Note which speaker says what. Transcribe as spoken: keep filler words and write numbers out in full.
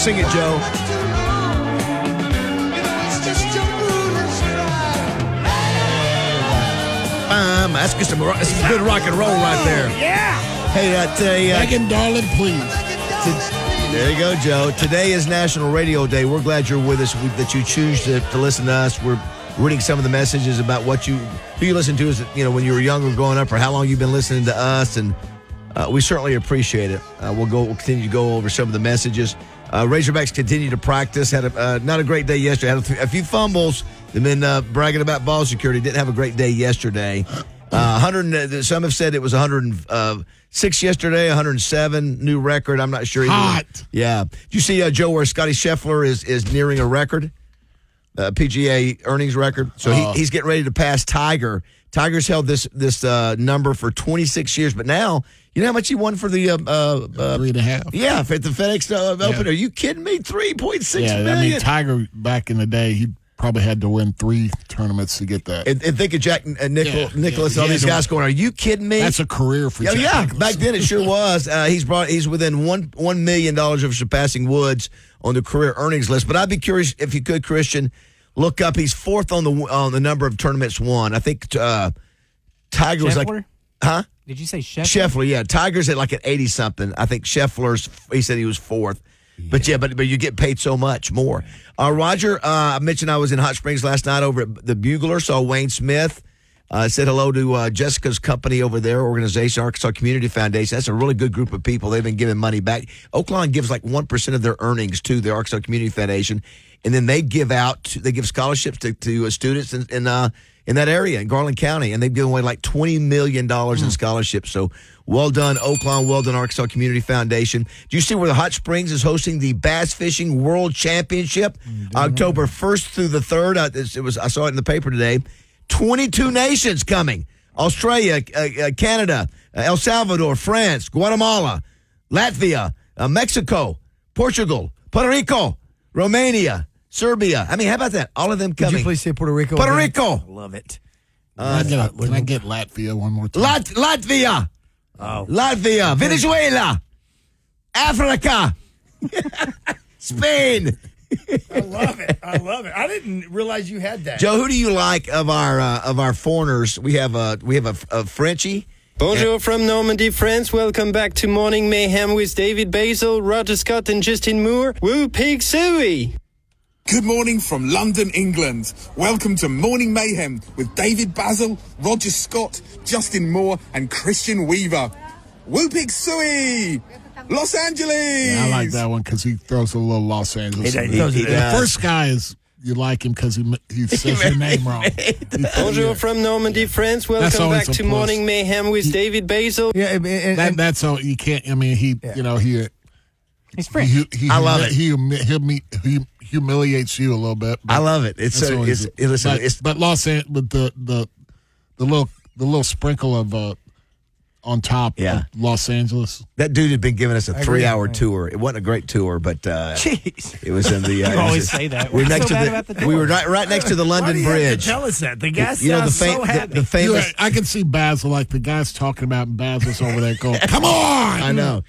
Speaker 1: Sing it, Joe. Um, that's good, some, that's some good rock and roll right there.
Speaker 2: Yeah.
Speaker 1: Hey, that uh,
Speaker 2: Megan, darling, please.
Speaker 1: To, there you go, Joe. Today is National Radio Day. We're glad you're with us, we, that you choose to, to listen to us. We're reading some of the messages about what you, who you listen to, is you know, when you were younger growing up, or how long you've been listening to us, and uh, we certainly appreciate it. Uh, we'll go, we'll continue to go over some of the messages. Uh, Razorbacks continue to practice. Had a, uh, not a great day yesterday. Had a, th- a few fumbles. They've been uh, bragging about ball security. Didn't have a great day yesterday. Uh, one hundred. Uh, some have said it was one hundred six yesterday. one hundred seven new record. I'm not sure.
Speaker 2: Hot.
Speaker 1: Yeah. Did you see uh, Joe where Scotty Scheffler is is nearing a record, uh, P G A earnings record? So
Speaker 2: Uh,
Speaker 1: he, he's getting ready to pass Tiger. Tiger's held this this uh, number for twenty-six years, but now you know how much he won for the uh, uh, uh,
Speaker 2: Three and a half.
Speaker 1: yeah, at the FedEx uh,
Speaker 2: Yeah.
Speaker 1: Open. Are you kidding me? three point six
Speaker 2: Yeah,
Speaker 1: million.
Speaker 2: I mean, Tiger back in the day, he probably had to win three tournaments to get that.
Speaker 1: And, and think of Jack and Nicol,
Speaker 2: Yeah,
Speaker 1: Nicholas,
Speaker 2: yeah,
Speaker 1: all
Speaker 2: he
Speaker 1: these
Speaker 2: had to-
Speaker 1: guys going, are you kidding me?
Speaker 2: That's a career for
Speaker 1: yeah,
Speaker 2: Jack
Speaker 1: yeah.
Speaker 2: Nicklaus.
Speaker 1: Back then it sure was. Uh, he's brought he's within one one million dollars of surpassing Woods on the career earnings list. But I'd be curious if you could, Christian, look up. He's fourth on the on the number of tournaments won. I think uh, Tiger was like,
Speaker 3: Scheffler?
Speaker 1: huh?
Speaker 3: Did you say Scheffler?
Speaker 1: Scheffler, yeah. Tiger's at like an eighty something. I think Scheffler's. He said he was fourth. But yeah, but but you get paid so much more. Uh, Roger, uh, I mentioned I was in Hot Springs last night over at the Bugler. Saw Wayne Smith. Uh, said hello to uh, Jessica's company over there, organization, Arkansas Community Foundation. That's a really good group of people. They've been giving money back. Oaklawn gives like one percent of their earnings to the Arkansas Community Foundation, and then they give out, to, they give scholarships to, to uh, students in in, uh, in that area, in Garland County, and they've given away like twenty million dollars in scholarships. So well done, Oaklawn. Well done, Arkansas Community Foundation. Do you see where the Hot Springs is hosting the Bass Fishing World Championship? Mm-hmm. October first through the third. Uh, it was I saw it in the paper today. twenty-two nations coming. Australia, uh, uh, Canada, uh, El Salvador, France, Guatemala, Latvia, uh, Mexico, Portugal, Puerto Rico, Romania, Serbia. I mean, how about that? All of them
Speaker 4: Could
Speaker 1: coming.
Speaker 4: you please say Puerto Rico?
Speaker 1: Puerto
Speaker 4: again?
Speaker 1: Rico.
Speaker 4: I love it.
Speaker 2: Can, I get a, can I get Latvia one more time?
Speaker 1: Lat- Latvia.
Speaker 4: Oh.
Speaker 1: Latvia. Venezuela. Africa. Spain.
Speaker 4: I love it. I love it. I didn't realize you had that.
Speaker 1: Joe, who do you like of our uh, of our foreigners? We have a we have a, a Frenchie.
Speaker 5: Bonjour from Normandy, France. Welcome back to Morning Mayhem with David Basil, Roger Scott, and Justin Moore. Woo Pig Suey!
Speaker 6: Good morning from London, England. Welcome to Morning Mayhem with David Basil, Roger Scott, Justin Moore, and Christian Weaver. Woo Pig Suey! Los Angeles!
Speaker 2: Yeah, I like that one because he throws a little Los Angeles.
Speaker 4: He-
Speaker 2: in
Speaker 4: he
Speaker 2: there.
Speaker 4: does it.
Speaker 2: The
Speaker 1: does.
Speaker 2: first guy is you like him because he he says your name wrong.
Speaker 5: Bonjour from Normandy, France.
Speaker 2: That's
Speaker 5: Welcome
Speaker 2: always
Speaker 5: back
Speaker 2: a
Speaker 5: to
Speaker 2: plus.
Speaker 5: Morning Mayhem with David Basil.
Speaker 4: Yeah, and, and,
Speaker 2: That,
Speaker 4: and-
Speaker 2: that's all you can't. I mean, he you know he
Speaker 3: He's French.
Speaker 2: he, he
Speaker 1: I love it.
Speaker 2: He, humi- he, he humiliates you a little bit. but
Speaker 1: I love it. It's
Speaker 2: that's
Speaker 1: so
Speaker 2: always
Speaker 1: it's,
Speaker 2: it.
Speaker 1: it, listen,
Speaker 2: but,
Speaker 1: it's
Speaker 2: but Los Angeles, but the the the little the little sprinkle of uh, on top
Speaker 1: Yeah.
Speaker 2: of Los Angeles.
Speaker 1: that dude had been giving us a
Speaker 4: agree.
Speaker 1: three hour tour. It wasn't a great tour, but uh,
Speaker 4: Jeez.
Speaker 1: it was in the. Uh,
Speaker 3: You
Speaker 1: it was
Speaker 3: always
Speaker 1: just-
Speaker 3: say that.
Speaker 1: We're
Speaker 3: What's
Speaker 1: next
Speaker 3: so bad
Speaker 1: to
Speaker 3: about
Speaker 1: the.
Speaker 3: the
Speaker 1: we
Speaker 3: tour?
Speaker 1: were right, right next to the
Speaker 4: Why
Speaker 1: London
Speaker 4: do you have to
Speaker 1: Bridge.
Speaker 4: tell us that? The guy
Speaker 1: You know the,
Speaker 4: sounds so
Speaker 1: fam-
Speaker 4: happy.
Speaker 1: the, the famous.
Speaker 2: I can see Basil like the guy's talking about, and Basil's over there going, "Come on!"
Speaker 1: I know.